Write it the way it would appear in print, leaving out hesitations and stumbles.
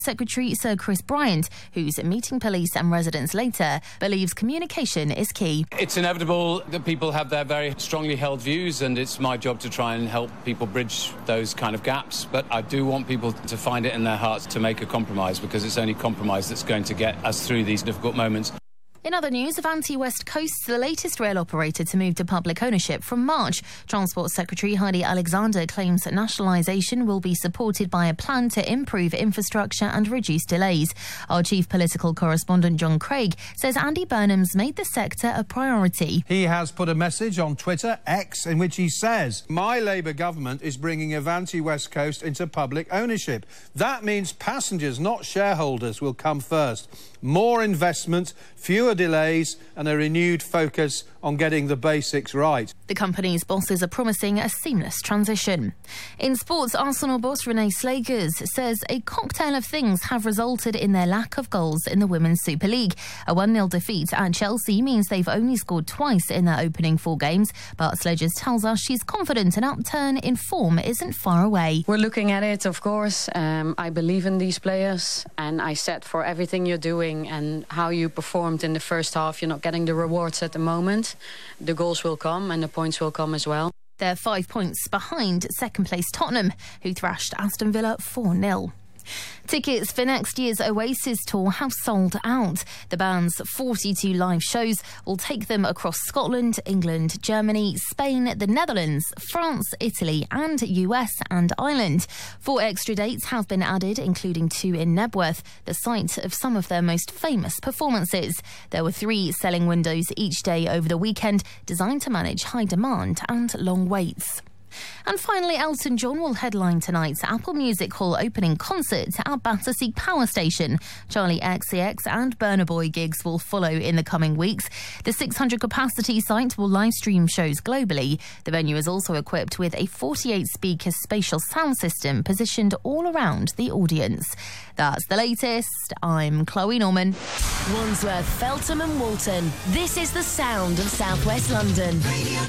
Secretary Sir Chris Bryant, who's meeting police and residents later, believes communication is key. It's inevitable that people have their very strongly held views, and it's my job to try and help people bridge those kind of gaps. But I do want people to find it in their hearts to make a compromise, because it's only compromise that's going to get us through these difficult moments. In other news, Avanti West Coast's the latest rail operator to move to public ownership from March. Transport Secretary Heidi Alexander claims that nationalisation will be supported by a plan to improve infrastructure and reduce delays. Our chief political correspondent John Craig says Andy Burnham's made the sector a priority. He has put a message on Twitter, X, in which he says, "My Labour government is bringing Avanti West Coast into public ownership. That means passengers, not shareholders, will come first. More investment, fewer delays and a renewed focus on getting the basics right." The company's bosses are promising a seamless transition. In sports, Arsenal boss Renee Slagers says a cocktail of things have resulted in their lack of goals in the Women's Super League. A 1-0 defeat at Chelsea means they've only scored twice in their opening 4 games, but Slagers tells us she's confident an upturn in form isn't far away. We're looking at it, of course. I believe in these players, and I said for everything you're doing and how you performed in the first half, you're not getting the rewards at the moment. The goals will come and the points will come as well. They're 5 points behind second-place Tottenham, who thrashed Aston Villa 4-0. Tickets for next year's Oasis tour have sold out. The band's 42 live shows will take them across Scotland, England, Germany, Spain, the Netherlands, France, Italy and US and Ireland. 4 extra dates have been added, including 2 in Nebworth, the site of some of their most famous performances. There were 3 selling windows each day over the weekend, designed to manage high demand and long waits. And finally, Elton John will headline tonight's Apple Music Hall opening concert at Battersea Power Station. Charlie XCX and Burna Boy gigs will follow in the coming weeks. The 600-capacity site will live stream shows globally. The venue is also equipped with a 48-speaker spatial sound system positioned all around the audience. That's the latest. I'm Chloe Norman. Wandsworth, Feltham and Walton. This is the sound of South West London. Radio